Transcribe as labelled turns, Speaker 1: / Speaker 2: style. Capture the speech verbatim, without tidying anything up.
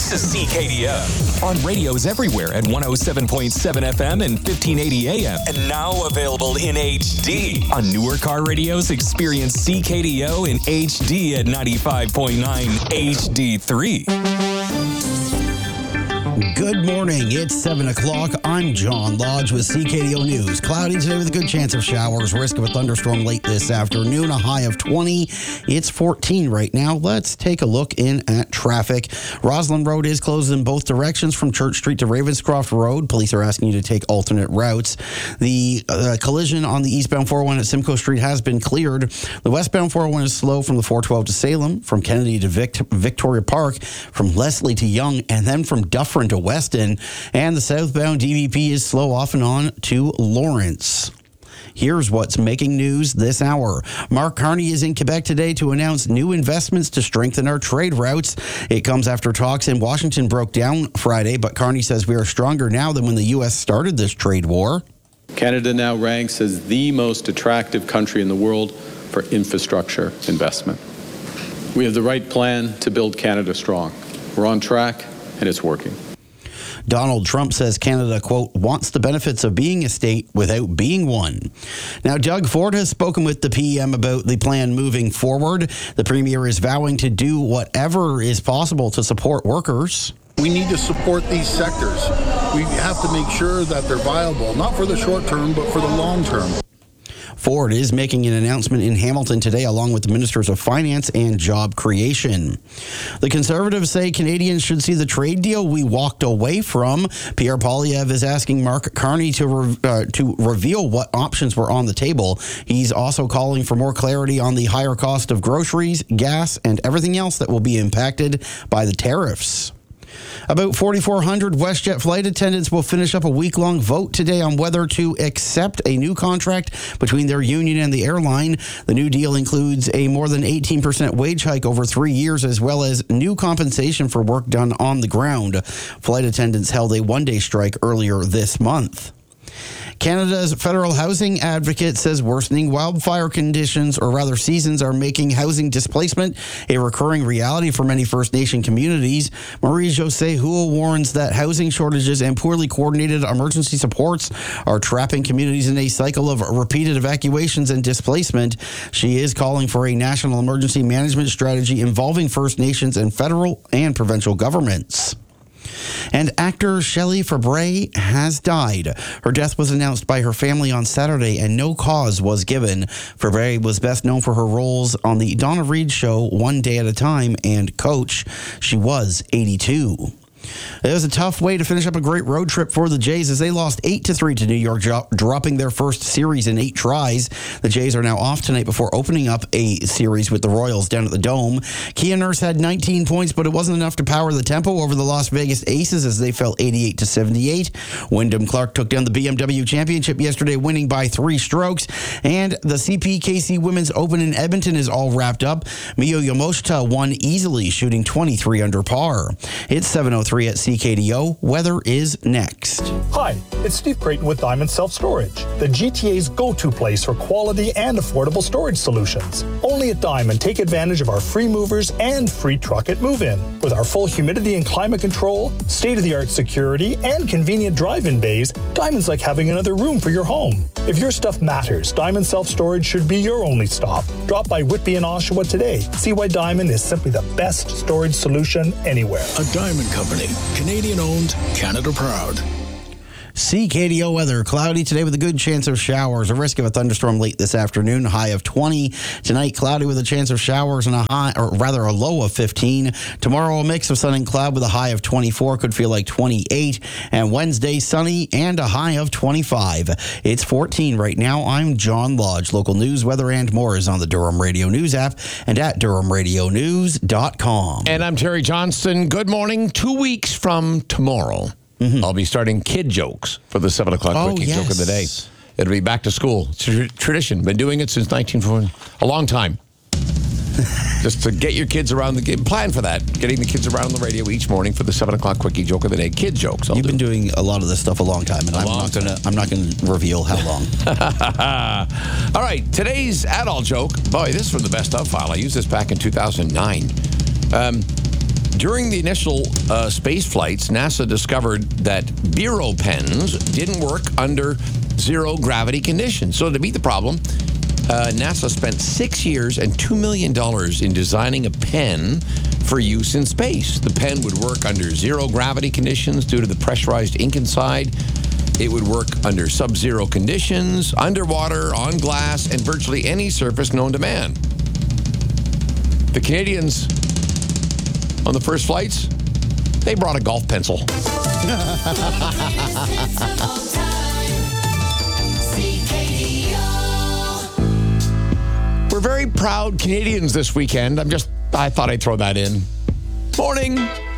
Speaker 1: This is C K D O. On radios everywhere at one oh seven point seven F M and fifteen eighty A M. And now available in H D. On newer car radios, experience C K D O in H D at ninety-five point nine H D three.
Speaker 2: Good morning. It's seven o'clock. I'm John Lodge with C K D O News. Cloudy today with a good chance of showers. Risk of a thunderstorm late this afternoon. A high of twenty. It's fourteen right now. Let's take a look in at traffic. Roslyn Road is closed in both directions from Church Street to Ravenscroft Road. Police are asking you to take alternate routes. The uh, collision on the eastbound four oh one at Simcoe Street has been cleared. The westbound four oh one is slow from the four twelve to Salem, from Kennedy to Vic- Victoria Park, from Leslie to Yonge, and then from Dufferin to Weston, and the southbound D V P is slow off and on to Lawrence. Here's what's making news this hour. Mark Carney is in Quebec today to announce new investments to strengthen our trade routes. It comes after talks in Washington broke down Friday, but Carney says we are stronger now than when the U S started this trade war.
Speaker 3: Canada now ranks as the most attractive country in the world for infrastructure investment. We have the right plan to build Canada strong. We're on track, and it's working.
Speaker 2: Donald Trump says Canada, quote, wants the benefits of being a state without being one. Now, Doug Ford has spoken with the P M about the plan moving forward. The Premier is vowing to do whatever is possible to support workers.
Speaker 4: We need to support these sectors. We have to make sure that they're viable, not for the short term, but for the long term.
Speaker 2: Ford is making an announcement in Hamilton today along with the Ministers of Finance and Job Creation. The Conservatives say Canadians should see the trade deal we walked away from. Pierre Poilievre is asking Mark Carney to re- uh, to reveal what options were on the table. He's also calling for more clarity on the higher cost of groceries, gas, and everything else that will be impacted by the tariffs. About forty-four hundred WestJet flight attendants will finish up a week-long vote today on whether to accept a new contract between their union and the airline. The new deal includes a more than eighteen percent wage hike over three years, as well as new compensation for work done on the ground. Flight attendants held a one-day strike earlier this month. Canada's federal housing advocate says worsening wildfire conditions, or rather seasons, are making housing displacement a recurring reality for many First Nation communities. Marie-Josée Houle warns that housing shortages and poorly coordinated emergency supports are trapping communities in a cycle of repeated evacuations and displacement. She is calling for a national emergency management strategy involving First Nations and federal and provincial governments. And actor Shelley Fabares has died. Her death was announced by her family on Saturday and no cause was given. Fabares was best known for her roles on the Donna Reed Show, One Day at a Time, and Coach. She was eighty-two. It was a tough way to finish up a great road trip for the Jays as they lost eight to three to New York, dropping their first series in eight tries. The Jays are now off tonight before opening up a series with the Royals down at the Dome. Kia Nurse had nineteen points, but it wasn't enough to power the tempo over the Las Vegas Aces as they fell eighty-eight to seventy-eight. Wyndham Clark took down the B M W Championship yesterday, winning by three strokes. And the C P K C Women's Open in Edmonton is all wrapped up. Miyu Yamashita won easily, shooting twenty-three under par. It's seven oh three at C K D O. Weather is next.
Speaker 5: Hi, it's Steve Creighton with Diamond Self-Storage, the G T A's go-to place for quality and affordable storage solutions. Only at Diamond, take advantage of our free movers and free truck at move-in. With our full humidity and climate control, state-of-the-art security, and convenient drive-in bays, Diamond's like having another room for your home. If your stuff matters, Diamond Self-Storage should be your only stop. Drop by Whitby and Oshawa today. See why Diamond is simply the best storage solution anywhere.
Speaker 6: A Diamond Company. Canadian owned, Canada proud.
Speaker 2: C K D O weather, cloudy today with a good chance of showers. A risk of a thunderstorm late this afternoon, high of twenty. Tonight, cloudy with a chance of showers and a high, or rather a low of fifteen. Tomorrow, a mix of sun and cloud with a high of twenty-four, could feel like twenty-eight. And Wednesday, sunny and a high of twenty-five. It's fourteen right now. I'm John Lodge. Local news, weather, and more is on the Durham Radio News app and at durham radio news dot com.
Speaker 7: And I'm Terry Johnston. Good morning. Two weeks from tomorrow, Mm-hmm. I'll be starting Kid Jokes for the seven o'clock
Speaker 2: oh,
Speaker 7: Quickie
Speaker 2: yes.
Speaker 7: Joke of the Day. It'll be back to school. It's a tradition. Been doing it since nineteen forty. A long time. Just to get your kids around the game. Plan for that. Getting the kids around on the radio each morning for the seven o'clock Quickie Joke of the Day. Kid Jokes. I'll
Speaker 2: You've
Speaker 7: do.
Speaker 2: been doing a lot of this stuff a long time, and
Speaker 7: A
Speaker 2: I'm
Speaker 7: long
Speaker 2: not gonna. I'm not gonna reveal how long.
Speaker 7: All right, today's adult joke. Boy, this is from the best of file. I used this back in two thousand nine. Um, During the initial uh, space flights, NASA discovered that biro pens didn't work under zero gravity conditions. So to meet the problem, uh, NASA spent six years and two million dollars in designing a pen for use in space. The pen would work under zero gravity conditions due to the pressurized ink inside. It would work under sub-zero conditions, underwater, on glass, and virtually any surface known to man. The Canadians on the first flights, they brought a golf pencil. We're very proud Canadians this weekend. I'm just, I thought I'd throw that in. Morning.